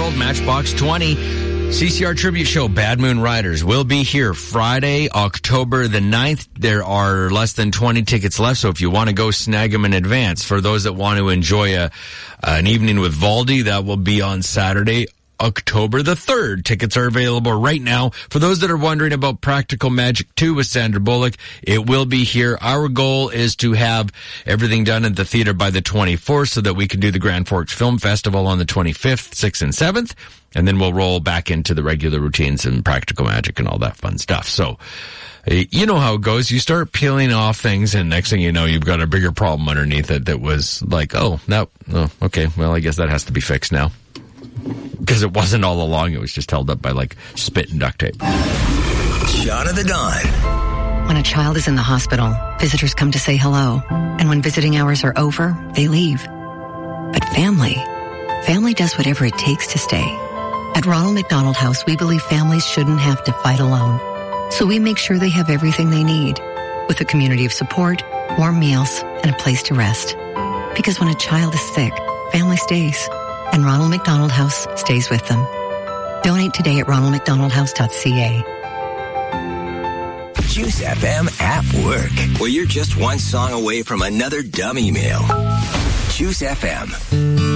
World, Matchbox 20. CCR Tribute Show, Bad Moon Riders, will be here Friday, October the 9th. There are less than 20 tickets left, so if you want to go, snag them in advance. For those that want to enjoy an evening with Valdi, that will be on Saturday, October the 3rd. Tickets are available right now. For those that are wondering about Practical Magic 2 with Sandra Bullock, it will be here. Our goal is to have everything done at the theater by the 24th so that we can do the Grand Forks Film Festival on the 25th, 6th, and 7th. And then we'll roll back into the regular routines and Practical Magic and all that fun stuff. So, you know how it goes. You start peeling off things, and next thing you know, you've got a bigger problem underneath it that was like, okay, well, I guess that has to be fixed now. Because it wasn't all along. It was just held up by, spit and duct tape. John of the Dawn. When a child is in the hospital, visitors come to say hello. And when visiting hours are over, they leave. But family does whatever it takes to stay. At Ronald McDonald House, we believe families shouldn't have to fight alone. So we make sure they have everything they need, with a community of support, warm meals, and a place to rest. Because when a child is sick, family stays. And Ronald McDonald House stays with them. Donate today at ronaldmcdonaldhouse.ca. Juice FM at work, where you're just one song away from another dumb email. Juice FM.